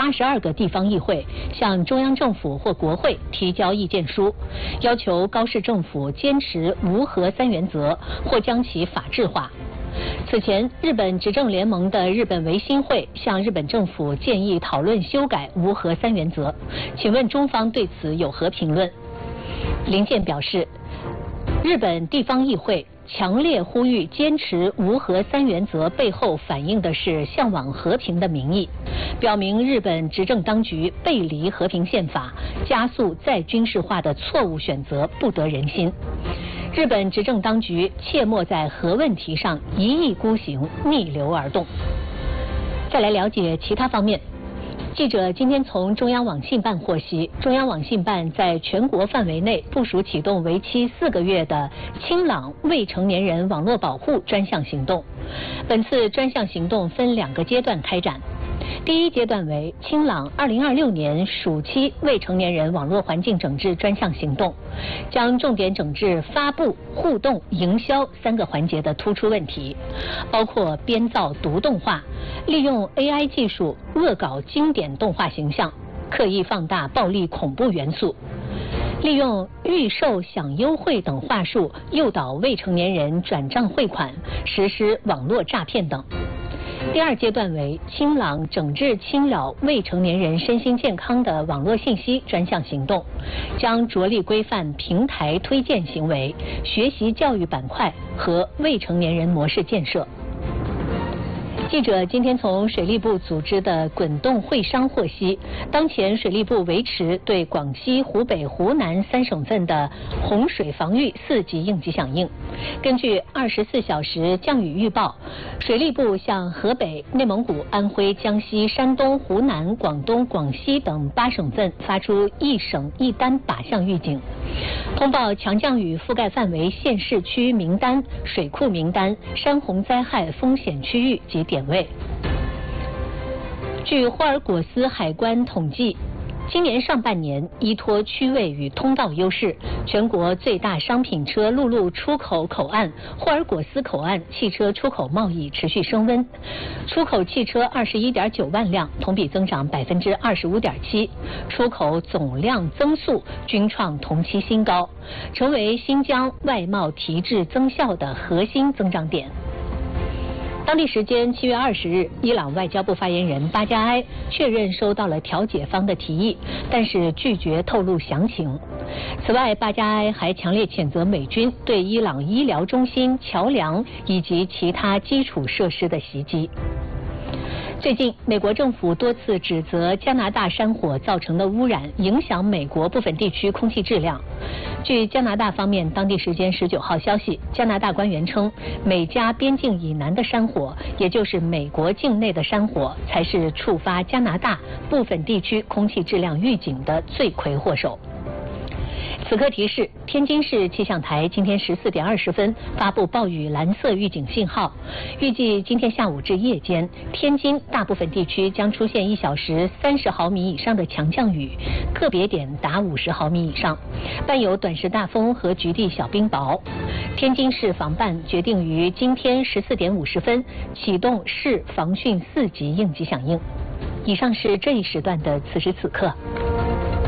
82个地方议会向中央政府或国会提交意见书，要求高市政府坚持无核三原则或将其法制化。此前，日本执政联盟的日本维新会向日本政府建议讨论修改无核三原则，请问中方对此有何评论？林健表示，日本地方议会强烈呼吁坚持无核三原则背后反映的是向往和平的民意，表明日本执政当局背离和平宪法、加速再军事化的错误选择不得人心。日本执政当局切莫在核问题上一意孤行、逆流而动。再来了解其他方面。记者今天从中央网信办获悉，中央网信办在全国范围内部署启动为期4个月的清朗未成年人网络保护专项行动。本次专项行动分2个阶段开展。第一阶段为清朗2026年暑期未成年人网络环境整治专项行动，将重点整治发布、互动、营销3个环节的突出问题，包括编造毒动画、利用 AI 技术恶搞经典动画形象、刻意放大暴力恐怖元素、利用预售享优惠等话术诱导未成年人转账汇款，实施网络诈骗等。第二阶段为清朗整治侵扰未成年人身心健康的网络信息专项行动，将着力规范平台推荐行为、学习教育板块和未成年人模式建设。记者今天从水利部组织的滚动会商获悉，当前水利部维持对广西、湖北、湖南3省份的洪水防御4级应急响应。根据24小时降雨预报，水利部向河北、内蒙古、安徽、江西、山东、湖南、广东、广西等8省份发出1省1单靶向预警，通报强降雨覆盖范围县市区名单、水库名单、山洪灾害风险区域及点位。据霍尔果斯海关统计，今年上半年依托区位与通道优势，全国最大商品车陆路出口口岸霍尔果斯口岸汽车出口贸易持续升温，出口汽车21.9万辆，同比增长25.7%，出口总量增速均创同期新高，成为新疆外贸提质增效的核心增长点。当地时间7月20日，伊朗外交部发言人巴加埃确认收到了调解方的提议，但是拒绝透露详情。此外，巴加埃还强烈谴责美军对伊朗医疗中心、桥梁以及其他基础设施的袭击。最近，美国政府多次指责加拿大山火造成的污染影响美国部分地区空气质量。据加拿大方面当地时间19号消息，加拿大官员称，美加边境以南的山火，也就是美国境内的山火，才是触发加拿大部分地区空气质量预警的罪魁祸首。此刻提示，天津市气象台今天14点20分发布暴雨蓝色预警信号，预计今天下午至夜间，天津大部分地区将出现1小时30毫米以上的强降雨，个别点达50毫米以上，伴有短时大风和局地小冰雹。天津市防办决定于今天14点50分启动市防汛4级应急响应。以上是这一时段的此时此刻。